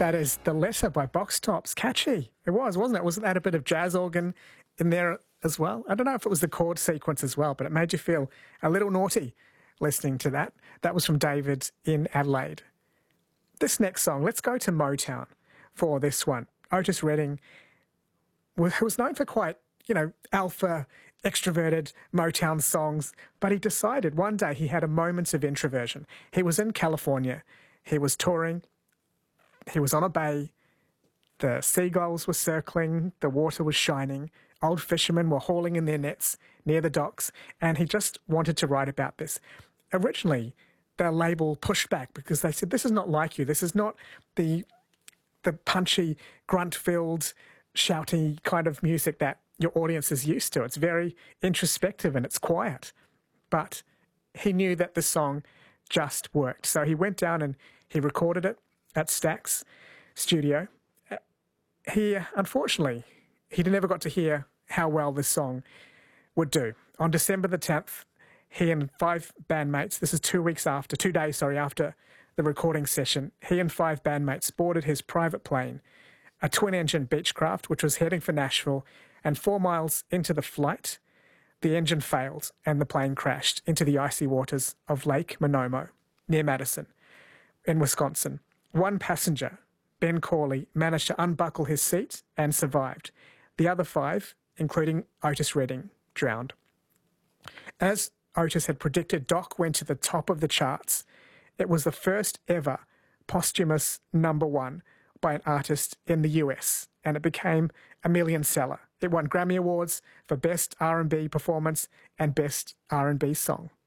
That is The Letter by Box Tops. Catchy. It was, wasn't it? Wasn't that a bit of jazz organ in there as well? I don't know if it was the chord sequence as well, but it made you feel a little naughty listening to that. That was from David in Adelaide. This next song, let's go to Motown for this one. Otis Redding was known for quite, alpha, extroverted Motown songs, but he decided one day he had a moment of introversion. He was in California. He was touring. He was on a bay. The seagulls were circling. The water was shining. Old fishermen were hauling in their nets near the docks, and he just wanted to write about this. Originally, the label pushed back because they said, this is not like you. This is not the punchy, grunt-filled, shouty kind of music that your audience is used to. It's very introspective and it's quiet. But he knew that the song just worked. So he went down and he recorded it at Stax Studio. Unfortunately, he never got to hear how well this song would do. On December the 10th, he and 5 bandmates, this is 2 days after the recording session, he and 5 bandmates boarded his private plane, a twin-engine Beechcraft, which was heading for Nashville, and 4 miles into the flight, the engine failed and the plane crashed into the icy waters of Lake Monomo, near Madison, in Wisconsin. One passenger, Ben Corley, managed to unbuckle his seat and survived. The other 5, including Otis Redding, drowned. As Otis had predicted, Doc went to the top of the charts. It was the first ever posthumous #1 by an artist in the US, and it became a million seller. It won Grammy Awards for Best R&B Performance and Best R&B Song.